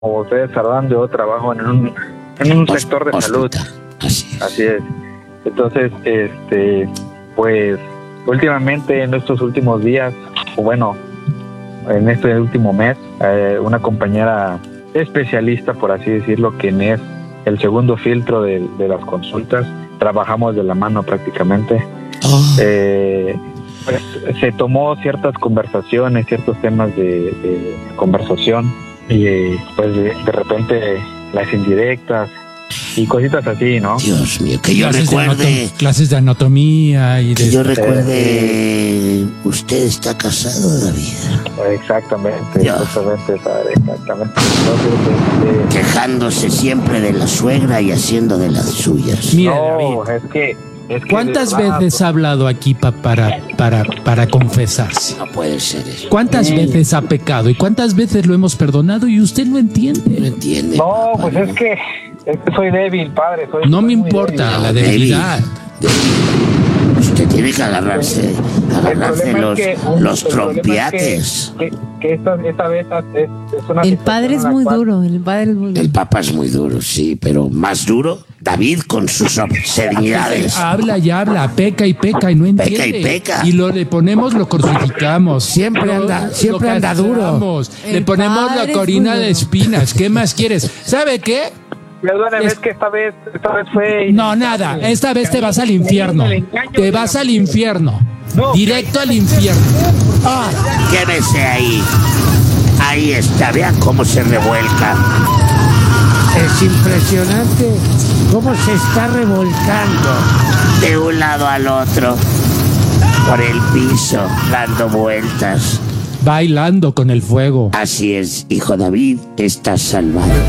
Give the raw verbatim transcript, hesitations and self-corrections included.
ustedes sabrán, yo trabajo en un, en un sector de salud. Así es. Así es. Entonces, este, pues, últimamente, en estos últimos días, o bueno, en este último mes, eh, una compañera especialista, por así decirlo, quien es el segundo filtro de, de las consultas, trabajamos de la mano prácticamente. Oh. Eh, pues, se tomó ciertas conversaciones, ciertos temas de, de conversación, y pues de, de repente las indirectas y cositas así, ¿no? Dios mío, que yo clases recuerde... De clases de anatomía y de... Que yo recuerde... ¿Usted está casado, David? Exactamente, Dios. exactamente, padre, exactamente. Entonces, este... Quejándose siempre de la suegra y haciendo de las suyas. Mira, no, David, es que... Es que ¿cuántas verdad, veces ha hablado aquí pa, para, para, para confesarse? No puede ser eso. ¿Cuántas Sí. veces ha pecado y cuántas veces lo hemos perdonado y usted no entiende? No entiende. No, papá, pues no. es que, es que soy débil, padre. Soy, No soy me muy importa débil. la debilidad. Usted tiene que agarrarse, agarrarse El los, problema es que- los el problema es trompiates. Que, que, que esta, esta vez es, es una El situación padre es en la muy cual- duro, el padre es muy duro. El Papa es muy duro, sí, pero más duro David con sus obscenidades. Habla y habla, peca y peca y no entiende. Peca y peca. Y lo le ponemos, lo crucificamos. Siempre Lo- anda- lo siempre anda duro. castramos. Le El ponemos padre la es corina muy de duro. espinas. ¿Qué más quieres? ¿Sabe qué? Perdóneme, Es- es que esta vez, esta vez fue... No, nada. Esta vez te vas al infierno. Te vas al infierno. No. Directo al infierno. Ah, quédese ahí. Ahí está, vean cómo se revuelca. Es impresionante cómo se está revolcando. De un lado al otro. Por el piso, dando vueltas. Bailando con el fuego. Así es, hijo David, estás salvado.